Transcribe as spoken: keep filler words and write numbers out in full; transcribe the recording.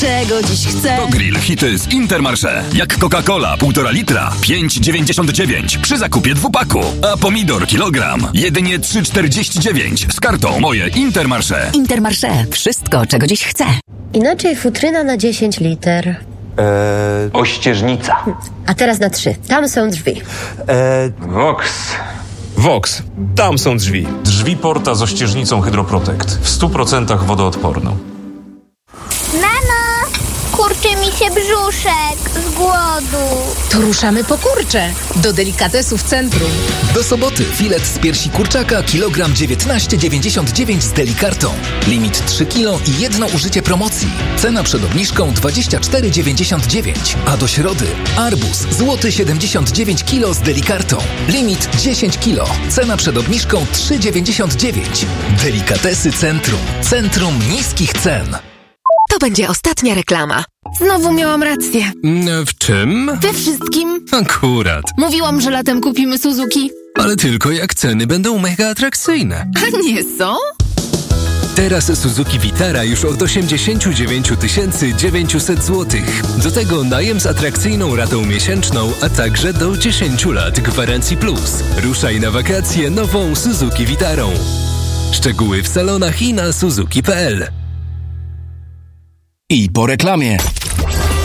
Czego dziś chcę? To grill hity z Intermarché. Jak Coca-Cola półtora litra, pięć dziewięćdziesiąt dziewięć przy zakupie dwupaku. A pomidor kilogram, jedynie trzy czterdzieści dziewięć z kartą Moje Intermarché. Intermarché. Wszystko, czego dziś chcę. Inaczej futryna na dziesięć liter. Eee, Ościeżnica. A teraz na trzy. Tam są drzwi. eee, Vox. Vox. Tam są drzwi. Drzwi Porta z ościeżnicą Hydroprotect. W stu procentach wodoodporną. Mamo! Kurczy mi się brzuszek z głodu. To ruszamy po kurcze. Do delikatesu w centrum. Do soboty filet z piersi kurczaka kilogram dziewiętnaście dziewięćdziesiąt dziewięć z Delikartą. Limit trzy kilo i jedno użycie promocji. Cena przed obniżką dwadzieścia cztery dziewięćdziesiąt dziewięć. A do środy arbuz złoty siedemdziesiąt dziewięć kilo z Delikartą. Limit dziesięć kilo. Cena przed obniżką trzy dziewięćdziesiąt dziewięć. Delikatesy Centrum. Centrum niskich cen. To będzie ostatnia reklama. Znowu miałam rację. W czym? We wszystkim. Akurat. Mówiłam, że latem kupimy Suzuki. Ale tylko jak ceny będą mega atrakcyjne. A nie są? Teraz Suzuki Vitara już od osiemdziesiąt dziewięć tysięcy dziewięćset złotych. Do tego najem z atrakcyjną ratą miesięczną, a także do dziesięć lat gwarancji plus. Ruszaj na wakacje nową Suzuki Vitarą. Szczegóły w salonach i na suzuki kropka p l. I po reklamie.